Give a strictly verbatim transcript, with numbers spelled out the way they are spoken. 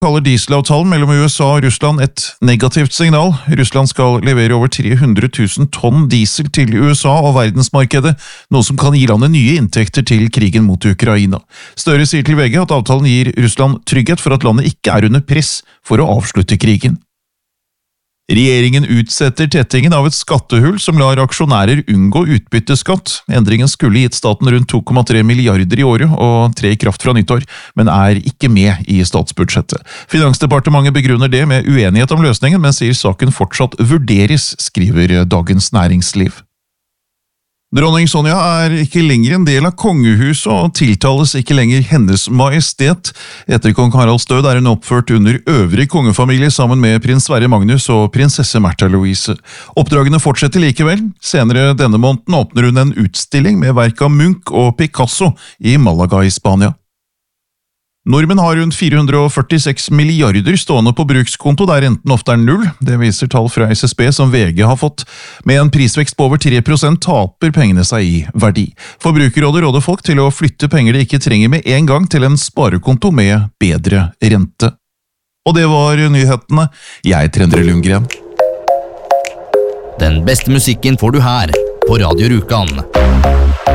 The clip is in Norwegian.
kaller dieselavtalen mellom U S A og Russland et negativt signal. Russland skal levere over tre hundre tusen tonn diesel til U S A og verdensmarkedet, noe som kan gi landet nye inntekter til krigen mot Ukraina. Støre sier til V G at avtalen gir Russland trygghet for at landet ikke er under press for å avslutte krigen. Regjeringen utsetter tettingen av et skattehull som lar aksjonærer unngå utbytteskatt. Endringen skulle gitt staten rundt to komma tre milliarder i året og tre i kraft fra nyttår, men er ikke med i statsbudsjettet. Finansdepartementet begrunner det med uenighet om løsningen, men sier saken fortsatt vurderes, skriver Dagens Næringsliv. Dronning Sonja er ikke lenger en del av kongehuset og tiltales ikke lenger Hennes Majestet. Etter kong Haralds død er hun oppført under øvrig kongefamilie sammen med prins Sverre Magnus og prinsesse Märtha Louise. Oppdragene fortsetter likevel. Senere denne måneden åpner hun en utstilling med verk av Munch og Picasso i Malaga i Spania. Nordmenn har rundt fire hundre og førtiseks milliarder stående på brukskonto der renten ofte er null. Det viser tall fra S S B som V G har fått. Med en prisvekst på over tre prosent taper pengene seg i verdi. Forbrukerrådet råder folk til å flytte penger de ikke trenger med en gang til en sparekonto med bedre rente. Og det var nyhetene. Jeg er Endre Lundgren. Den beste musikken får du her på Radio Rjukan.